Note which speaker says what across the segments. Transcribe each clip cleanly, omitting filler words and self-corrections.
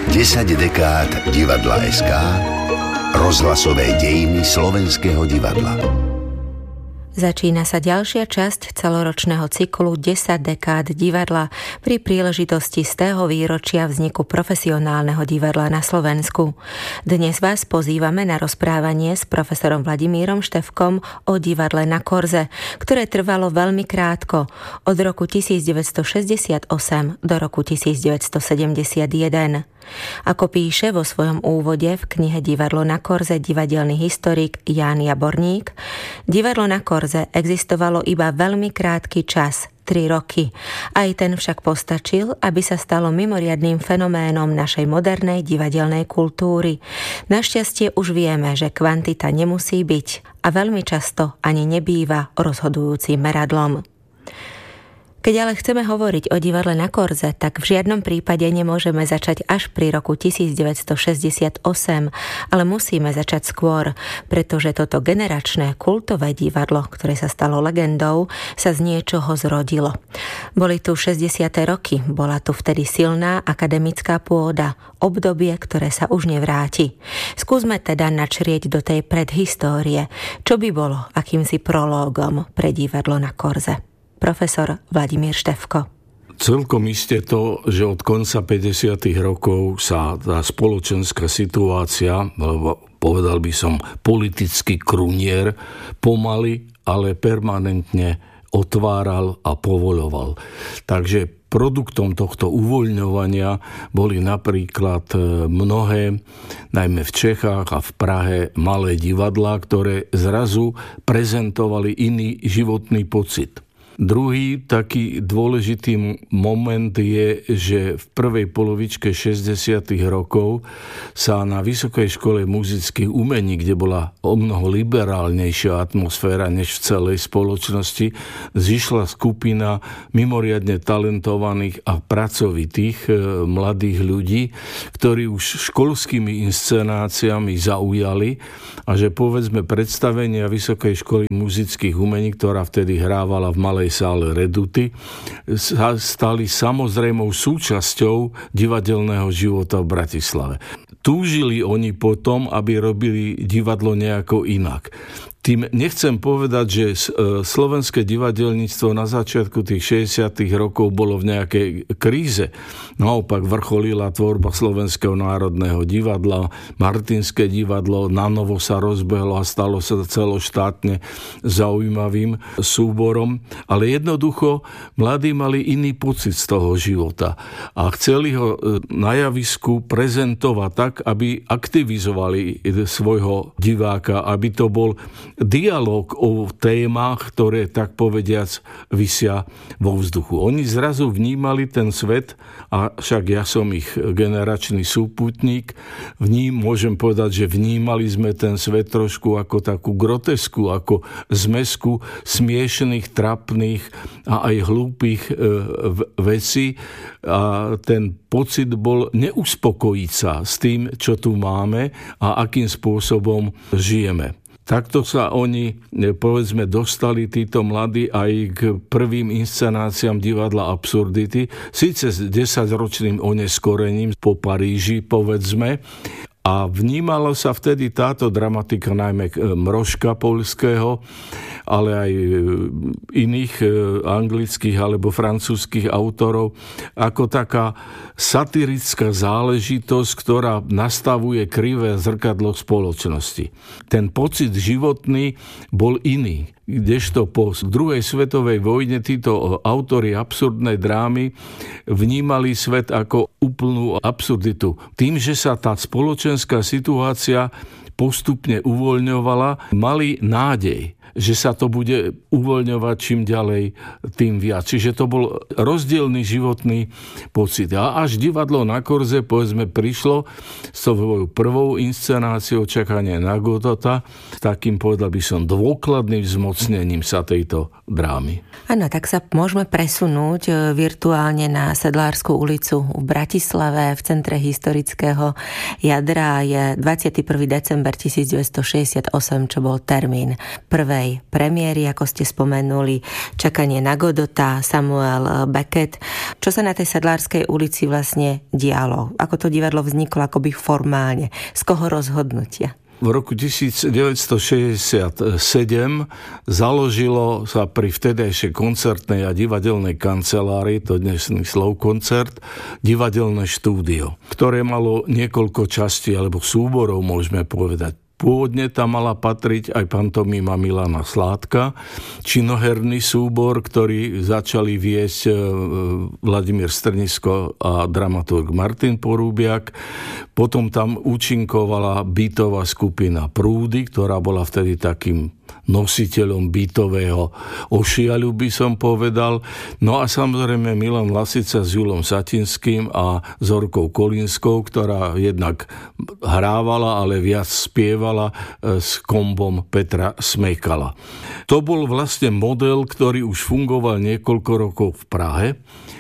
Speaker 1: 10 dekád divadla SK. Rozhlasové dejiny slovenského divadla.
Speaker 2: Začína sa ďalšia časť celoročného cyklu 10 dekád divadla pri príležitosti z tého výročia vzniku profesionálneho divadla na Slovensku. Dnes vás pozývame na rozprávanie s profesorom Vladimírom Štefkom o divadle na Korze, ktoré trvalo veľmi krátko, od roku 1968 do roku 1971. Ako píše vo svojom úvode v knihe Divadlo na Korze divadelný historik Ján Jaborník, divadlo na Korze existovalo iba veľmi krátky čas, 3 roky. Aj ten však postačil, aby sa stalo mimoriadnym fenoménom našej modernej divadelnej kultúry. Našťastie už vieme, že kvantita nemusí byť a veľmi často ani nebýva rozhodujúcim meradlom. Keď ale chceme hovoriť o divadle na Korze, tak v žiadnom prípade nemôžeme začať až pri roku 1968, ale musíme začať skôr, pretože toto generačné kultové divadlo, ktoré sa stalo legendou, sa z niečoho zrodilo. Boli tu 60. roky, bola tu vtedy silná akademická pôda, obdobie, ktoré sa už nevráti. Skúsme teda načrieť do tej predhistórie, čo by bolo akýmsi prológom pre divadlo na Korze. Profesor Vladimír Štefko.
Speaker 3: Celkom iste to, že od konca 50. rokov sa tá spoločenská situácia, alebo povedal by som politický krunier, pomaly, ale permanentne otváral a povoľoval. Takže produktom tohto uvoľňovania boli napríklad mnohé, najmä v Čechách a v Prahe, malé divadlá, ktoré zrazu prezentovali iný životný pocit. Druhý taký dôležitý moment je, že v prvej polovičke 60. rokov sa na Vysokej škole muzických umení, kde bola omnoho liberálnejšia atmosféra než v celej spoločnosti, zišla skupina mimoriadne talentovaných a pracovitých mladých ľudí, ktorí už školskými inscenáciami zaujali a že povedzme predstavenia Vysokej školy muzických umení, ktorá vtedy hrávala v malej sále Reduty, sa stali samozrejmou súčasťou divadelného života v Bratislave. Túžili oni potom, aby robili divadlo nejako inak. Tým nechcem povedať, že slovenské divadelníctvo na začiatku tých 60. rokov bolo v nejakej kríze. Naopak vrcholila tvorba Slovenského národného divadla, Martinské divadlo nanovo sa rozbehlo a stalo sa celoštátne zaujímavým súborom. Ale jednoducho mladí mali iný pocit z toho života a chceli ho na javisku prezentovať tak, aby aktivizovali svojho diváka, aby to bol dialóg o témach, ktoré tak povediac visia vo vzduchu. Oni zrazu vnímali ten svet, a však ja som ich generačný súputník, môžem povedať, že vnímali sme ten svet trošku ako takú grotesku, ako zmesku smiešných, trapných a aj hlúpych vecí. A ten pocit bol neuspokojiť sa s tým, čo tu máme a akým spôsobom žijeme. Takto sa oni, povedzme, dostali títo mladí aj k prvým inscenáciám divadla Absurdity, síce s 10-ročným oneskorením po Paríži, povedzme, a vnímala sa vtedy táto dramatika najmä Mrožka poľského, ale aj iných anglických alebo francúzskych autorov, ako taká satirická záležitosť, ktorá nastavuje krivé zrkadlo spoločnosti. Ten pocit životný bol iný. Kdežto po druhej svetovej vojne títo autori absurdnej drámy vnímali svet ako úplnú absurditu. Tým, že sa tá spoločenská situácia postupne uvoľňovala, mali nádej, že sa to bude uvoľňovať čím ďalej, tým viac. Čiže to bol rozdielny životný pocit. A až divadlo na Korze, povedzme, prišlo s svojou prvou inscenáciou Čakanie na Godota, takým, povedal by som, dôkladným vzmocnením sa tejto drámy.
Speaker 2: Áno, tak sa môžeme presunúť virtuálne na Sedlárskú ulicu v Bratislave, v centre historického jadra. Je 21. december september 1968, čo bol termín prvej premiéry, ako ste spomenuli, Čakanie na Godota, Samuel Beckett. Čo sa na tej Sedlárskej ulici vlastne dialo? Ako to divadlo vzniklo akoby formálne? Z koho rozhodnutia?
Speaker 3: V roku 1967 založilo sa pri vtedajšej koncertnej a divadelnej kancelárii, to dnešný Slovkoncert, divadelné štúdio, ktoré malo niekoľko častí alebo súborov, môžeme povedať. Pôvodne tam mala patriť aj pantomima Milana Sládka, činoherný súbor, ktorý začali viesť Vladimír Strnisko a dramaturg Martin Porúbiak. Potom tam účinkovala bytová skupina Prúdy, ktorá bola vtedy takým nositeľom bytového ošiaľu, by som povedal. No a samozrejme Milan Lasica s Julom Satinským a Zorkou Kolínskou, ktorá jednak hrávala, ale viac spievala s kombom Petra Smejkala. To bol vlastne model, ktorý už fungoval niekoľko rokov v Prahe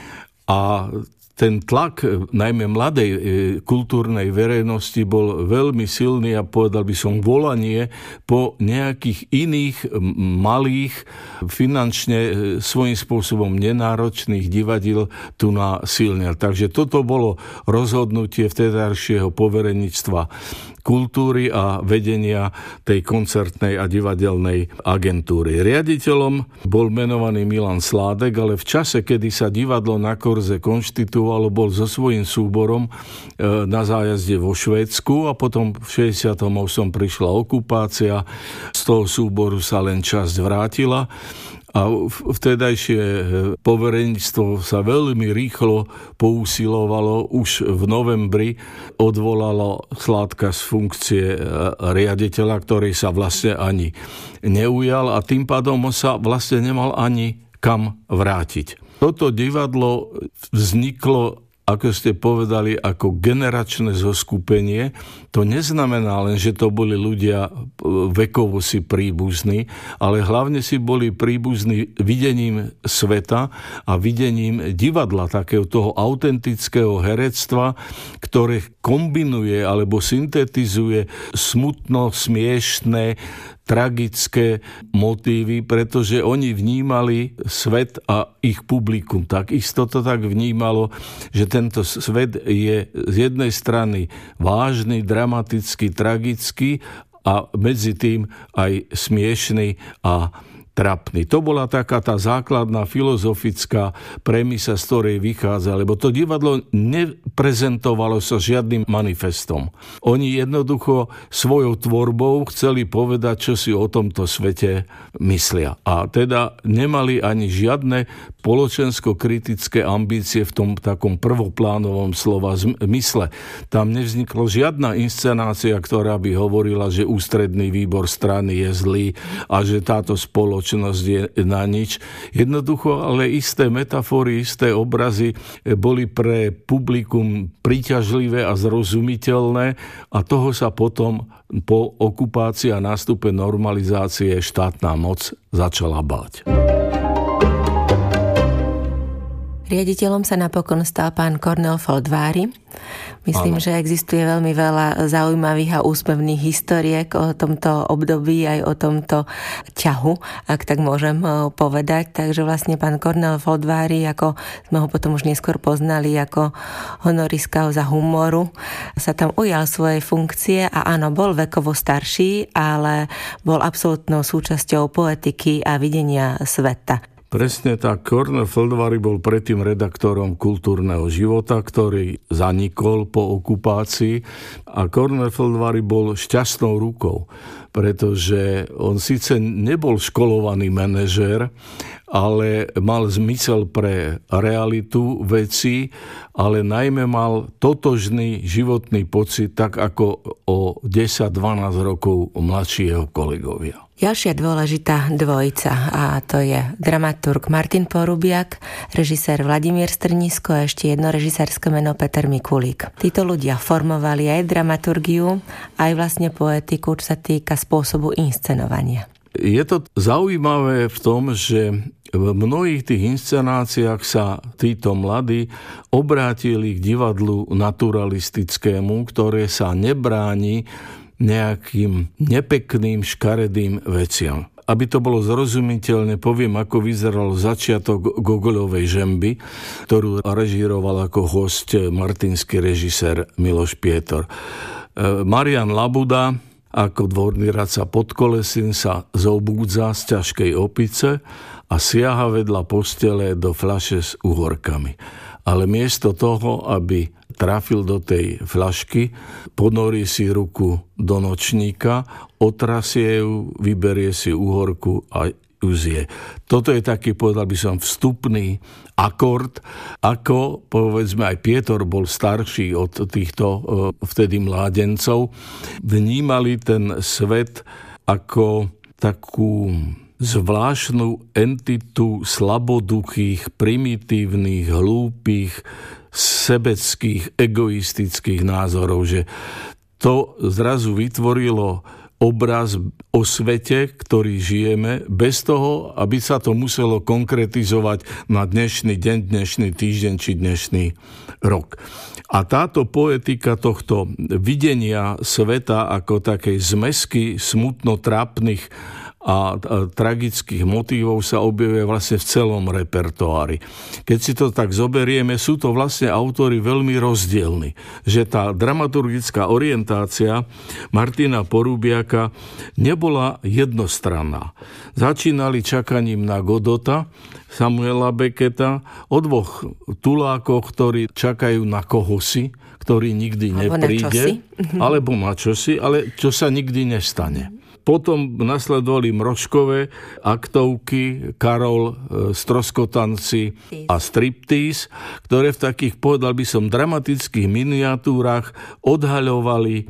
Speaker 3: a ten tlak, najmä mladej kultúrnej verejnosti, bol veľmi silný a povedal by som volanie po nejakých iných malých, finančne svojím spôsobom nenáročných divadiel tu na silniel. Takže toto bolo rozhodnutie vtedajšieho povereníctva kultúry a vedenia tej koncertnej a divadelnej agentúry. Riaditeľom bol menovaný Milan Sládek, ale v čase, kedy sa divadlo na Korze konštituovalo, bol so svojím súborom na zájazde vo Švédsku a potom v 68. prišla okupácia. Z toho súboru sa len časť vrátila. A vtedajšie povereníctvo sa veľmi rýchlo pousilovalo. Už v novembri odvolalo Sládka z funkcie riaditeľa, ktorý sa vlastne ani neujal a tým pádom sa vlastne nemal ani kam vrátiť. Toto divadlo vzniklo, ako ste povedali, ako generačné zoskupenie. To neznamená len, že to boli ľudia vekovo si príbuzní, ale hlavne si boli príbuzní videním sveta a videním divadla, takého toho autentického herectva, ktoré kombinuje alebo syntetizuje smutno, smiešné, tragické motívy, pretože oni vnímali svet a ich publikum. Takisto to tak vnímalo, že tento svet je z jednej strany vážny, dramatický, tragický a medzi tým aj smiešný a trapný. To bola taká tá základná filozofická premisa, z ktorej vychádza, lebo to divadlo neprezentovalo sa žiadnym manifestom. Oni jednoducho svojou tvorbou chceli povedať, čo si o tomto svete myslia. A teda nemali ani žiadne spoločensko-kritické ambície v tom takom prvoplánovom slova zmysle. Tam nevznikla žiadna inscenácia, ktorá by hovorila, že ústredný výbor strany je zlý a že táto spoločnosť je na nič. Jednoducho, ale isté metafory, isté obrazy boli pre publikum príťažlivé a zrozumiteľné a toho sa potom po okupácii a nástupe normalizácie štátna moc začala báť.
Speaker 2: Riaditeľom sa napokon stal pán Kornél Foldvári. Myslím, že existuje veľmi veľa zaujímavých a úsmevných historiek o tomto období, aj o tomto ťahu, ak tak môžem povedať. Takže vlastne pán Kornél Foldvári, ako sme ho potom už neskôr poznali ako honoris causa humoru, sa tam ujal svojej funkcie a áno, bol vekovo starší, ale bol absolútnou súčasťou poetiky a videnia sveta.
Speaker 3: Presne tak, Kornél Foldvári bol predtým redaktorom Kultúrneho života, ktorý zanikol po okupácii a Kornél Foldvári bol šťastnou rukou, pretože on síce nebol školovaný manažér, ale mal zmysel pre realitu vecí, ale najmä mal totožný životný pocit, tak ako o 10-12 rokov mladší jeho kolegovia.
Speaker 2: Ďalšia dôležitá dvojica, a to je dramaturg Martin Porúbiak, režisér Vladimír Strnisko a ešte jedno režisérske meno Peter Mikulík. Títo ľudia formovali aj dramaturgiu, aj vlastne poetiku, čo sa týka spôsobu inscenovania.
Speaker 3: Je to zaujímavé v tom, že v mnohých tých inscenáciách sa títo mladí obrátili k divadlu naturalistickému, ktoré sa nebráni nejakým nepekným, škaredým veciam. Aby to bolo zrozumiteľné, poviem, ako vyzeral začiatok Gogoľovej Žemby, ktorú režíroval ako hosť martinský režisér Miloš Pietor. Marian Labuda ako dvorný radca Podkolesín sa zobúdza z ťažkej opice a siaha vedľa postele do fľaše s uhorkami. Ale miesto toho, aby trafil do tej fľašky, ponorí si ruku do nočníka, otrasie ju, vyberie si uhorku a ju zje. Toto je taký, povedal by som, vstupný akord, ako povedzme aj Pietor bol starší od týchto vtedy mládencov, vnímali ten svet ako takú zvláštnu entitu slaboduchých, primitívnych, hlúpych, sebeckých, egoistických názorov, že to zrazu vytvorilo obraz o svete, ktorý žijeme, bez toho, aby sa to muselo konkretizovať na dnešný deň, dnešný týždeň či dnešný rok. A táto poetika tohto videnia sveta ako takej zmesky smutno-trápnych a tragických motívov sa objavuje vlastne v celom repertoári. Keď si to tak zoberieme, sú to vlastne autori veľmi rozdielni. Že tá dramaturgická orientácia Martina Porubiaka nebola jednostranná. Začínali čakaním na Godota, Samuela Becketa, o dvoch tulákoch, ktorí čakajú na kohosi, ktorý nikdy nepríde, alebo na čosi, ale čo sa nikdy nestane. Potom nasledovali Mrožkové aktovky, Karol, Stroskotanci a Striptease, ktoré v takých, povedal by som, dramatických miniatúrach odhaľovali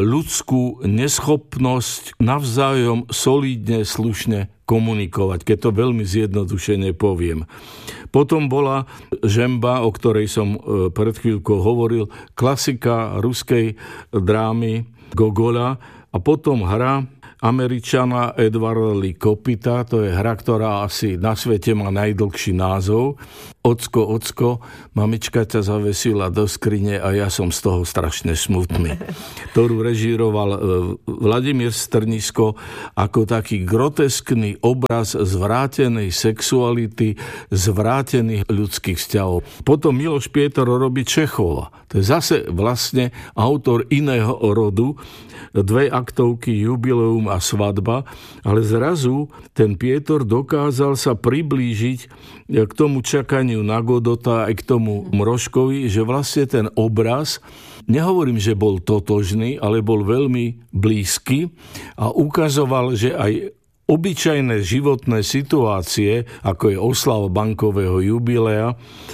Speaker 3: ľudskú neschopnosť navzájom solídne, slušne komunikovať, keď to veľmi zjednodušene poviem. Potom bola Žemba, o ktorej som pred chvíľkou hovoril, klasika ruskej drámy Gogoľa, a potom hra Američana Edwarda Lee Kopita, to je hra, ktorá asi na svete má najdlhší názov. Ocko, ocko, mamička ťa zavesila do skrine a ja som z toho strašne smutný. Ktorú režíroval Vladimír Strnisko ako taký groteskný obraz zvrátenej sexuality, zvrátených ľudských vzťahov. Potom Miloš Pietor robí Čechova. To je zase vlastne autor iného rodu, dve aktovky, Jubileum a Svadba, ale zrazu ten Pietor dokázal sa priblížiť k tomu čakaniu na Godota aj k tomu Mrožkovi, že vlastne ten obraz, nehovorím, že bol totožný, ale bol veľmi blízky a ukazoval, že aj obyčajné životné situácie, ako je oslava bankového jubilea,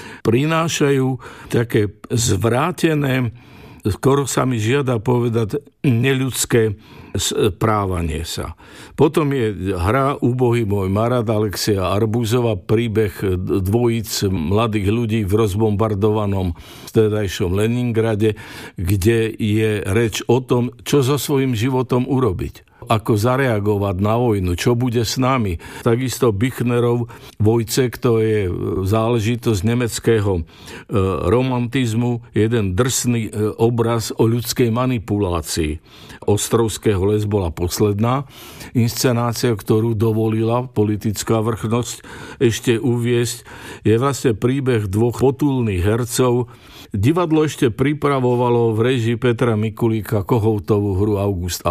Speaker 3: prinášajú také zvrátené, skoro sa mi žiada povedať, neľudské správanie sa. Potom je hra Úbohý môj Marad Alexia Arbuzova, príbeh dvojíc mladých ľudí v rozbombardovanom vtedajšom Leningrade, kde je reč o tom, čo so svojím životom urobiť. Ako zareagovať na vojnu, čo bude s nami. Takisto Bichnerov Vojcek, to je záležitosť nemeckého romantizmu, jeden drsný obraz o ľudskej manipulácii. Ostrovského les bola posledná inscenácia, ktorú dovolila politická vrchnosť ešte uviesť. Je vlastne príbeh dvoch potulných hercov. Divadlo ešte pripravovalo v režii Petra Mikulíka Kohoutovú hru August,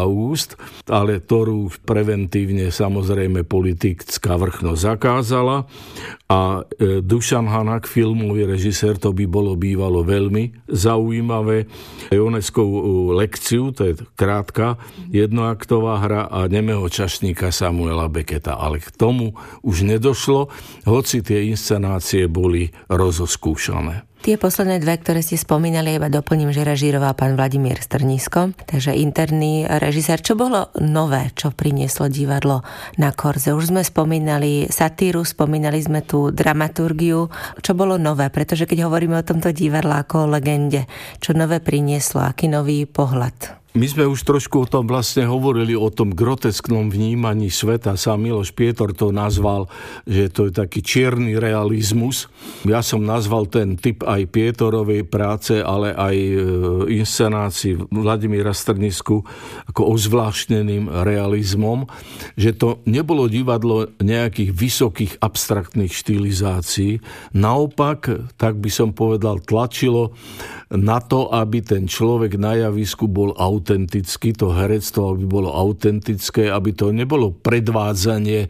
Speaker 3: ale ktorú preventívne samozrejme politická vrchnosť zakázala a Dušan Hanak, filmový režisér, to by bolo bývalo veľmi zaujímavé. Joneskovú lekciu, to je krátka jednoaktová hra a Nemého čašníka Samuela Becketa, ale k tomu už nedošlo, hoci tie inscenácie boli rozoskúšané.
Speaker 2: Tie posledné dve, ktoré ste spomínali, iba doplním, že režíroval pán Vladimír Strnisko, takže interný režisér. Čo bolo nové, čo prinieslo divadlo na Korze? Už sme spomínali satíru, spomínali sme tú dramaturgiu. Čo bolo nové? Pretože keď hovoríme o tomto divadle ako o legende, čo nové prinieslo, aký nový pohľad?
Speaker 3: My sme už trošku o tom vlastne hovorili, o tom grotesknom vnímaní sveta. Sám Miloš Pietor to nazval, že to je taký čierny realizmus. Ja som nazval ten typ aj Pietorovej práce, ale aj inscenácii Vladimíra Strnisku ako ozvláštneným realizmom, že to nebolo divadlo nejakých vysokých abstraktných štilizácií. Naopak, tak by som povedal, tlačilo na to, aby ten človek na javisku bol autentický, to herectvo aby bolo autentické, aby to nebolo predvádzanie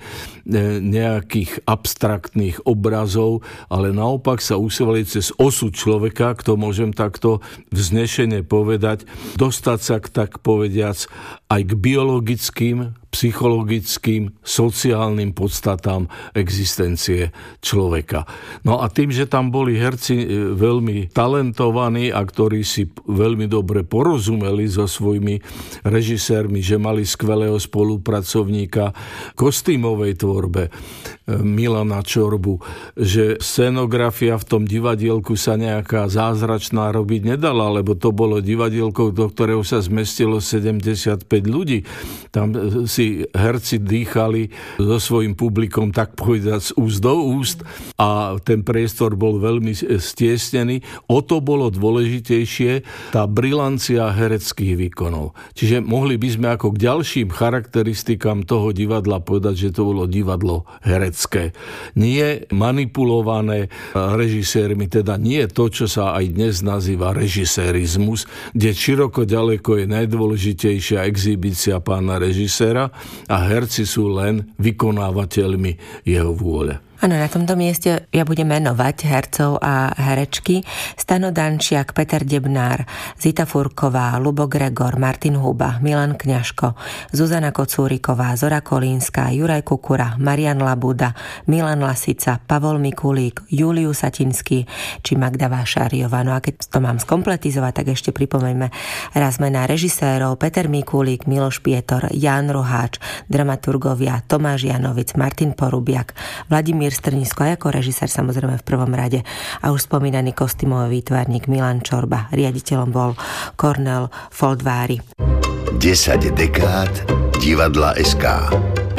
Speaker 3: nejakých abstraktných obrazov, ale naopak sa usilovali cez osud človeka, ak to môžem takto vznešene povedať, dostať sa tak povediac aj k biologickým, psychologickým, sociálnym podstatám existencie človeka. No a tým, že tam boli herci veľmi talentovaní a ktorí si veľmi dobre porozumeli so svojimi režisérmi, že mali skvelého spolupracovníka v kostýmovej tvorbe Milana Čorbu, že scenografia v tom divadielku sa nejaká zázračná robiť nedala, lebo to bolo divadielko, do ktorého sa zmestilo 75 ľudí. Tam si herci dýchali so svojím publikom, tak povedať, z úst do úst a ten priestor bol veľmi stiesnený. O to bolo dôležitejšie tá brilancia hereckých výkonov. Čiže mohli by sme ako k ďalším charakteristikám toho divadla povedať, že to bolo divadlo herecké. Nie manipulované režisérmi, teda nie to, čo sa aj dnes nazýva režisérizmus, kde široko ďaleko je najdôležitejšia exhibícia pána režiséra a herci sú len vykonávateľmi jeho vôle.
Speaker 2: Áno, na tomto mieste ja budem menovať hercov a herečky. Stano Dančiak, Peter Debnár, Zita Furková, Lubo Gregor, Martin Huba, Milan Kňažko, Zuzana Kocúriková, Zora Kolínska, Juraj Kukura, Marian Labuda, Milan Lasica, Pavol Mikulík, Julius Satinský či Magda Vášariová. No a keď to mám skompletizovať, tak ešte pripomeňme raz mená režisérov: Peter Mikulík, Miloš Pietor, Ján Roháč, dramaturgovia Tomáš Janovic, Martin Porubiak, Vladimír Strnisko a ako režisér samozrejme v prvom rade a už spomínaný kostýmový výtvarník Milan Čorba. Riaditeľom bol Kornel Foldvári.
Speaker 1: 10 dekád divadla SK.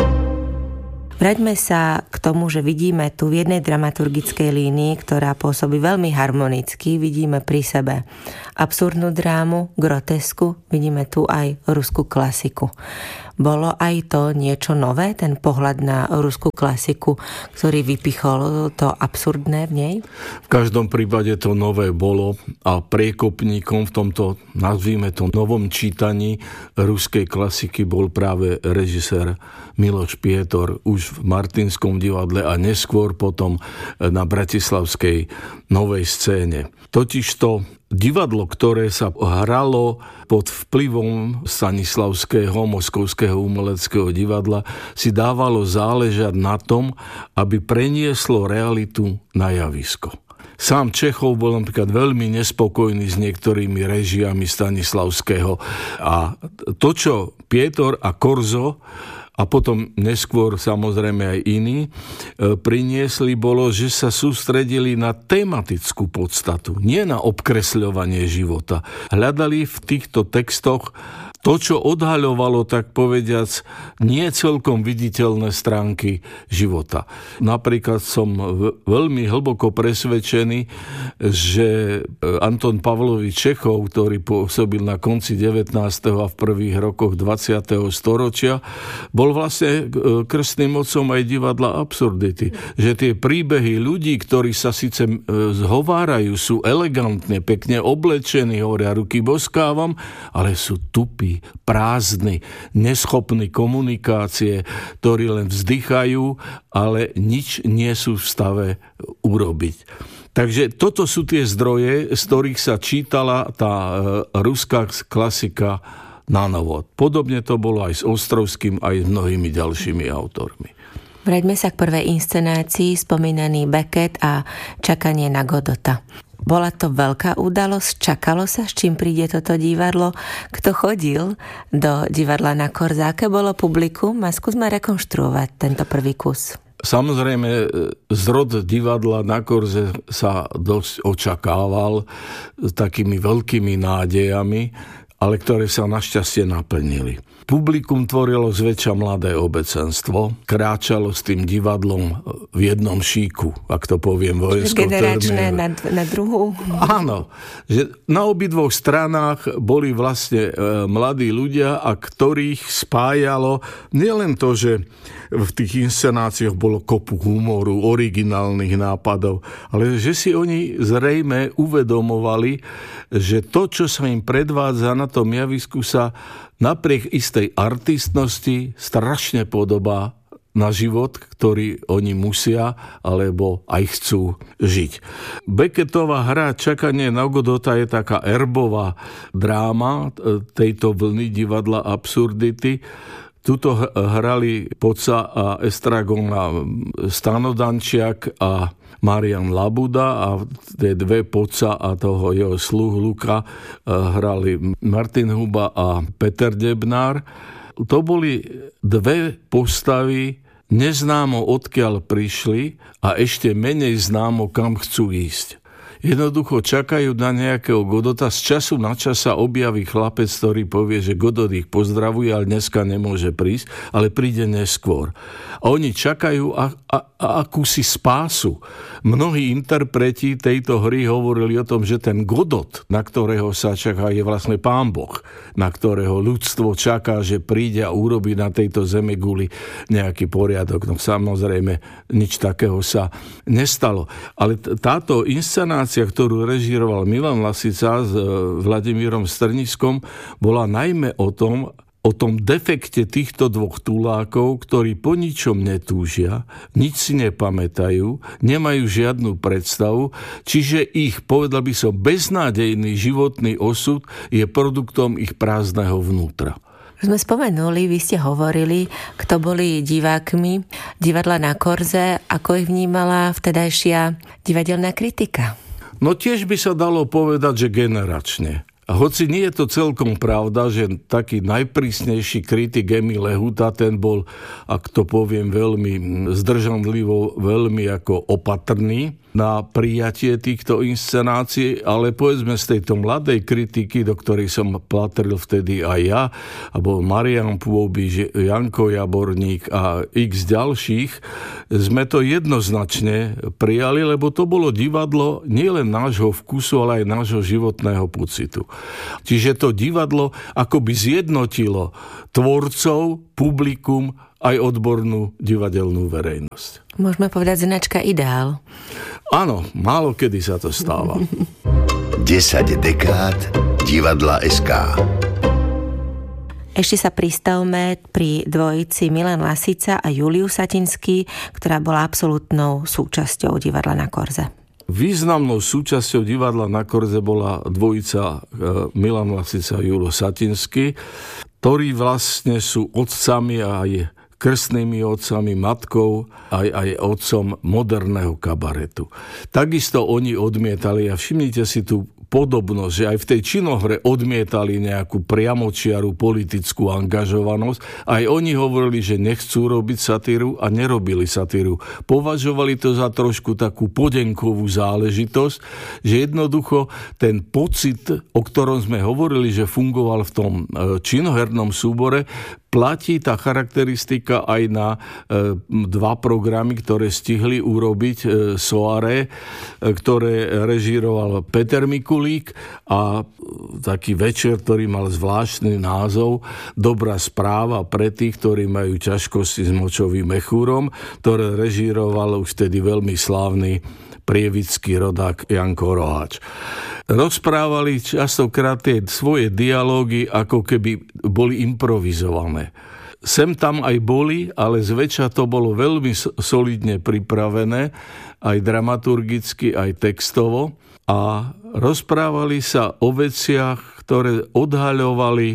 Speaker 2: Vráťme sa k tomu, že vidíme tu v jednej dramaturgickej línii, ktorá pôsobí veľmi harmonicky, vidíme pri sebe absurdnú drámu, grotesku, vidíme tu aj ruskú klasiku. Bolo aj to niečo nové, ten pohľad na ruskú klasiku, ktorý vypichol to absurdné v nej?
Speaker 3: V každom prípade to nové bolo a priekopníkom v tomto, nazvime to, novom čítaní ruskej klasiky bol práve režisér Miloš Pietor už v Martinskom divadle a neskôr potom na bratislavskej Novej scéne. Totižto divadlo, ktoré sa hralo pod vplyvom stanislavského moskovského umeleckého divadla, si dávalo záležať na tom, aby prenieslo realitu na javisko. Sám Čechov bol napríklad veľmi nespokojný s niektorými režiami Stanislavského a to, čo Pietor a Korzo a potom neskôr samozrejme aj iní priniesli, bolo, že sa sústredili na tematickú podstatu, nie na obkresľovanie života. Hľadali v týchto textoch to, čo odhaľovalo, tak povediac, nie celkom viditeľné stránky života. Napríklad som veľmi hlboko presvedčený, že Anton Pavlovič Čechov, ktorý pôsobil na konci 19. a v prvých rokoch 20. storočia, bol vlastne krstným otcom aj divadla absurdity. Že tie príbehy ľudí, ktorí sa síce zhovárajú, sú elegantne, pekne oblečení, hovoria, ruky boskávam, ale sú tupí, prázdni, neschopní komunikácie, ktorí len vzdychajú, ale nič nie sú v stave urobiť. Takže toto sú tie zdroje, z ktorých sa čítala tá ruská klasika na novo. Podobne to bolo aj s Ostrovským, aj s mnohými ďalšími autormi.
Speaker 2: Vráťme sa k prvej inscenácii, spomínaný Beckett a Čakanie na Godota. Bola to veľká udalosť, čakalo sa, s čím príde toto divadlo. Kto chodil do divadla na Korze, aké bolo publikum? A skúsme rekonštruovať tento prvý kus.
Speaker 3: Samozrejme, zrod divadla na Korze sa dosť očakával s takými veľkými nádejami ale ktoré sa našťastie naplnili. Publikum tvorilo zväčša mladé obecenstvo, kráčalo s tým divadlom v jednom šíku, ak to poviem vojenskou
Speaker 2: generačné na druhú.
Speaker 3: Áno, že na obidvoch stranách boli vlastne mladí ľudia, a ktorých spájalo nielen to, že v tých inscenáciách bolo kopu humoru, originálnych nápadov, ale že si oni zrejme uvedomovali, že to, čo sa im predvádza na tom javisku, sa napriek istej artistnosti strašne podobá na život, ktorý oni musia alebo aj chcú žiť. Beckettová hra Čakanie na Godota je taká erbová dráma tejto vlny divadla absurdity. Tuto hrali Poca a Estragon a Stano Dančiak a Marian Labuda, a tie dve Poca a toho jeho sluh Luka hrali Martin Huba a Peter Debnár. To boli dve postavy, neznámo odkiaľ prišli a ešte menej známo kam chcú ísť. Jednoducho čakajú na nejakého Godota. Z času na čas sa objaví chlapec, ktorý povie, že Godot ich pozdravuje, ale dneska nemôže prísť, ale príde neskôr. A oni čakajú akúsi spásu. Mnohí interpreti tejto hry hovorili o tom, že ten Godot, na ktorého sa čaká, je vlastne Pán Boh, na ktorého ľudstvo čaká, že príde a urobí na tejto zemeguli nejaký poriadok. No samozrejme, nič takého sa nestalo. Ale táto inscenácia, ktorú režíroval Milan Lasica s Vladimírom Strniskom, bola najmä o tom defekte týchto dvoch tulákov, ktorí po ničom netúžia, nič si nepamätajú, nemajú žiadnu predstavu, čiže ich, povedal by som, beznádejný životný osud je produktom ich prázdneho vnútra.
Speaker 2: Sme spomenuli, vy ste hovorili, kto boli divákmi divadla na Korze, ako ich vnímala vtedajšia divadelná kritika?
Speaker 3: No tiež by sa dalo povedať, že generačne. A hoci nie je to celkom pravda, že taký najprísnejší kritik Emil Lehuta, ten bol, ak to poviem veľmi zdržanlivo, veľmi ako opatrný na prijatie týchto inscenácií, ale povedzme z tejto mladej kritiky, do ktorej som patril vtedy aj ja, alebo Marian Pôby, Janko Jaborník a x ďalších, sme to jednoznačne prijali, lebo to bolo divadlo nielen nášho vkusu, ale aj nášho životného pocitu. Čiže to divadlo akoby zjednotilo tvorcov, publikum, aj odbornú divadelnú verejnosť.
Speaker 2: Môžeme povedať značka Ideál.
Speaker 3: Áno, málo kedy sa to stáva.
Speaker 1: 10 dekád divadla SK.
Speaker 2: Ešte sa pristavme pri dvojici Milan Lasica a Julius Satinský, ktorá bola absolútnou súčasťou divadla na Korze.
Speaker 3: Významnou súčasťou divadla na Korze bola dvojica Milan Lasica a Julius Satinský, ktorí vlastne sú otcami a aj krstnými otcami, matkou, aj otcom moderného kabaretu. Takisto oni odmietali, a všimnite si tú podobnosť, že aj v tej činohre odmietali nejakú priamočiaru politickú angažovanosť. Aj oni hovorili, že nechcú robiť satíru a nerobili satíru. Považovali to za trošku takú podenkovú záležitosť, že jednoducho ten pocit, o ktorom sme hovorili, že fungoval v tom činohernom súbore, platí tá charakteristika aj na dva programy, ktoré stihli urobiť soirée, ktoré režíroval Peter Mikulík, a taký večer, ktorý mal zvláštny názov Dobrá správa pre tých, ktorí majú ťažkosti s močovým mechúrom, ktoré režíroval už tedy veľmi slávny prievický rodák Janko Roháč. Rozprávali častokrát tie svoje dialógy, ako keby boli improvizované. Sem tam aj boli, ale zväčša to bolo veľmi solidne pripravené, aj dramaturgicky, aj textovo, a rozprávali sa o veciach, ktoré odhaľovali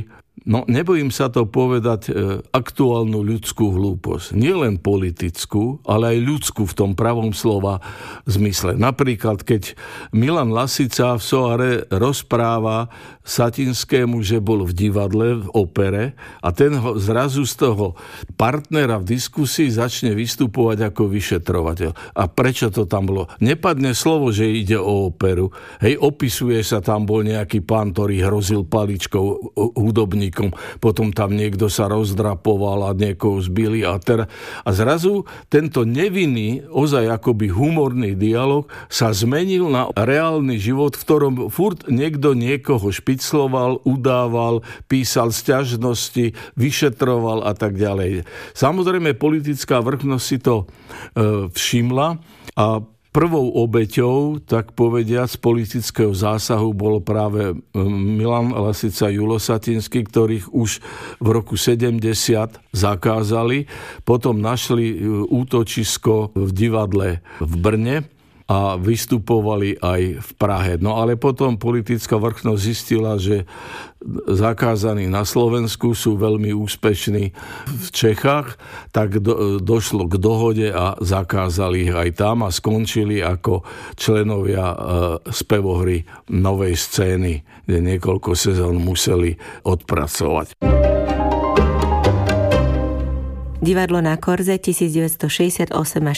Speaker 3: no nebojím sa to povedať, aktuálnu ľudskú hlúposť. Nie len politickú, ale aj ľudskú v tom pravom slova zmysle. Napríklad, keď Milan Lasica v Soare rozpráva Satinskému, že bol v divadle, v opere a ten ho zrazu z toho partnera v diskusii začne vystupovať ako vyšetrovateľ. A prečo to tam bolo? Nepadne slovo, že ide o operu. Hej, opisuje sa, tam bol nejaký pán, ktorý hrozil paličkou hudobníkom, potom tam niekto sa rozdrapoval a niekoho zbili a zrazu tento nevinný, ozaj akoby humorný dialog sa zmenil na reálny život, v ktorom furt niekto niekoho špicloval, udával, písal sťažnosti, vyšetroval a tak ďalej. Samozrejme, politická vrchnosť si to všimla a prvou obeťou, tak povediac, politického zásahu bol práve Milan Lasica, Julo Satinský, ktorých už v roku 70 zakázali. Potom našli útočisko v divadle v Brne a vystupovali aj v Prahe. No ale potom politická vrchnosť zistila, že zakázaní na Slovensku sú veľmi úspešní v Čechách, tak došlo k dohode a zakázali ich aj tam a skončili ako členovia spevohry Novej scény, kde niekoľko sezón museli odpracovať.
Speaker 2: Divadlo na Korze 1968 až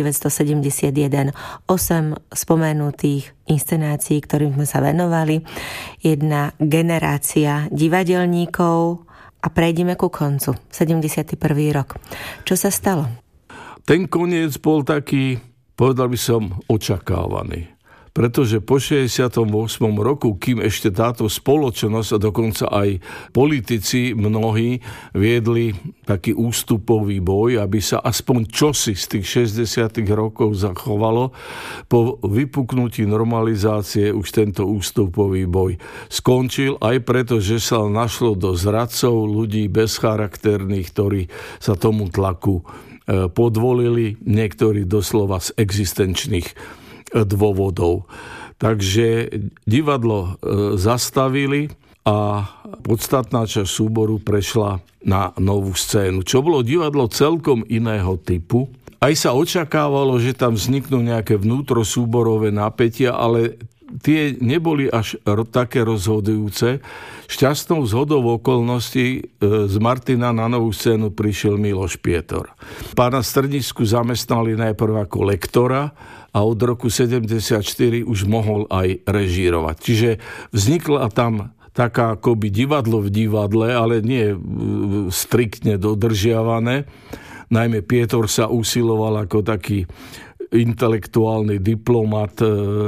Speaker 2: 1971. 8 spomenutých inscenácií, ktorým sme sa venovali. Jedna generácia divadelníkov a prejdeme ku koncu. 71. rok. Čo sa stalo?
Speaker 3: Ten koniec bol taký, povedal by som, očakávaný. Pretože po 68. roku, kým ešte táto spoločnosť a dokonca aj politici mnohí viedli taký ústupový boj, aby sa aspoň čosi z tých 60. rokov zachovalo, po vypuknutí normalizácie už tento ústupový boj skončil, aj preto, že sa našlo do zradcov, ľudí bezcharakterných, ktorí sa tomu tlaku podvolili, niektorí doslova z existenčných dôvodov. Takže divadlo zastavili a podstatná časť súboru prešla na novú scénu, čo bolo divadlo celkom iného typu. Aj sa očakávalo, že tam vzniknú nejaké vnútrosúborové napätia, ale tie neboli až také rozhodujúce. Šťastnou zhodou okolností z Martina na novú scénu prišiel Miloš Pietor. Pána Strnisku zamestnali najprv ako lektora a od roku 74 už mohol aj režírovať. Čiže vznikla tam taká akoby divadlo v divadle, ale nie striktne dodržiavané. Najmä Pietor sa usiloval ako taký intelektuálny diplomat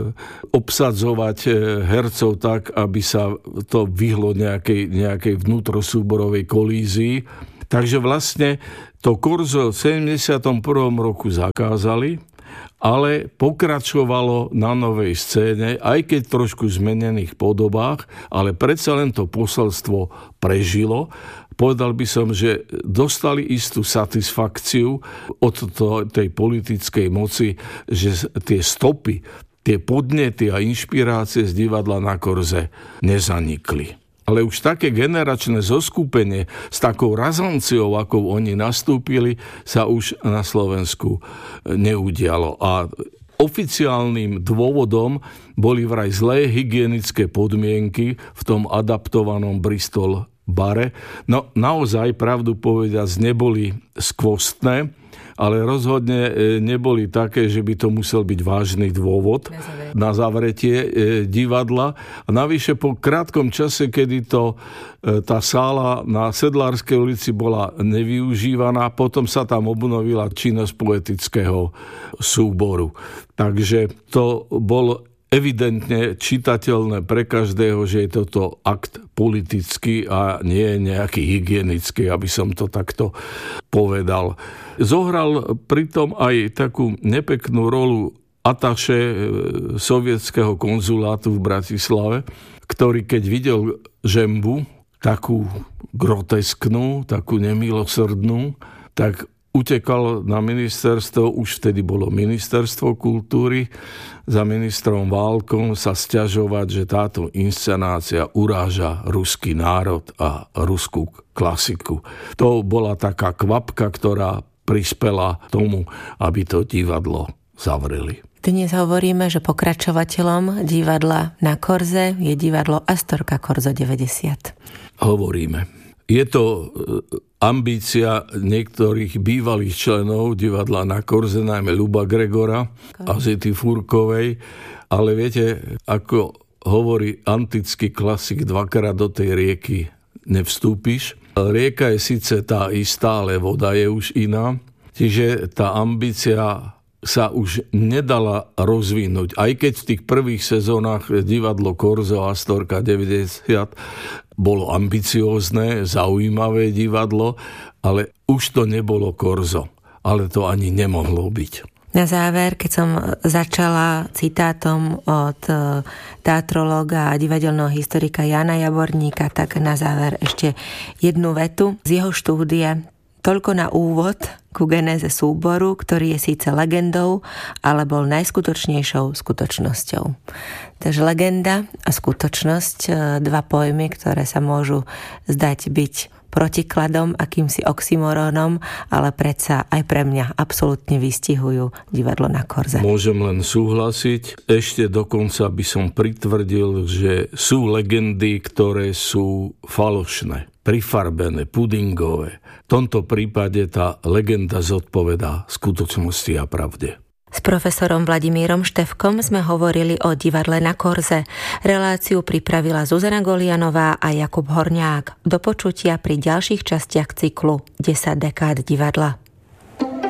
Speaker 3: obsadzovať hercov tak, aby sa to vyhlo nejakej vnútrosúborovej kolízii. Takže vlastne to Korzo v 71. roku zakázali, ale pokračovalo na novej scéne, aj keď trošku zmenených podobách, ale predsa len to posolstvo prežilo. Povedal by som, že dostali istú satisfakciu od tej politickej moci, že tie stopy, tie podnety a inšpirácie z divadla na Korze nezanikli. Ale už také generačné zoskupenie s takou razanciou, ako oni nastúpili, sa už na Slovensku neudialo. A oficiálnym dôvodom boli vraj zlé hygienické podmienky v tom adaptovanom Bristol bare. No naozaj, pravdu povediac, neboli skvostné, ale rozhodne neboli také, že by to musel byť vážny dôvod na zavretie divadla. A navyše po krátkom čase, kedy tá sála na Sedlárskej ulici bola nevyužívaná, potom sa tam obnovila činnosť poetického súboru. Takže to bol evidentne čitateľné pre každého, že je toto akt politický a nie nejaký hygienický, aby som to takto povedal. Zohral pritom aj takú nepeknú rolu ataše sovietskeho konzulátu v Bratislave, ktorý keď videl Žembu, takú grotesknú, takú nemilosrdnú, tak utekal na ministerstvo, už vtedy bolo ministerstvo kultúry, za ministrom Válkom sa sťažovať, že táto inscenácia uráža ruský národ a ruskú klasiku. To bola taká kvapka, ktorá prispela tomu, aby to divadlo zavreli.
Speaker 2: Dnes hovoríme, že pokračovateľom divadla Na Korze je divadlo Astorka Korzo 90.
Speaker 3: Hovoríme. Je to ambícia niektorých bývalých členov divadla Na Korze, najmä Ľuba Gregora a Zity Fúrkovej, ale viete, ako hovorí antický klasik, dvakrát do tej rieky nevstúpiš. Rieka je síce tá istá, ale voda je už iná, čiže tá ambícia sa už nedala rozvinúť. Aj keď v tých prvých sezónach divadlo Korzo Astorka 90 bolo ambiciózne, zaujímavé divadlo, ale už to nebolo Korzo. Ale to ani nemohlo byť.
Speaker 2: Na záver, keď som začala citátom od teatrológa a divadelného historika Jána Jaborníka, tak na záver ešte jednu vetu z jeho štúdia. Toľko na úvod ku genéze súboru, ktorý je síce legendou, ale bol najskutočnejšou skutočnosťou. Takže legenda a skutočnosť, dva pojmy, ktoré sa môžu zdať byť protikladom, akýmsi oxymorónom, ale predsa aj pre mňa absolútne vystihujú divadlo Na Korze.
Speaker 3: Môžem len súhlasiť. Ešte dokonca by som pritvrdil, že sú legendy, ktoré sú falošné, prifarbené, pudingové. V tomto prípade tá legenda zodpovedá skutočnosti a pravde.
Speaker 2: S profesorom Vladimírom Štefkom sme hovorili o divadle Na Korze. Reláciu pripravila Zuzana Golianová a Jakub Horňák. Do počutia pri ďalších častiach cyklu 10 dekád divadla.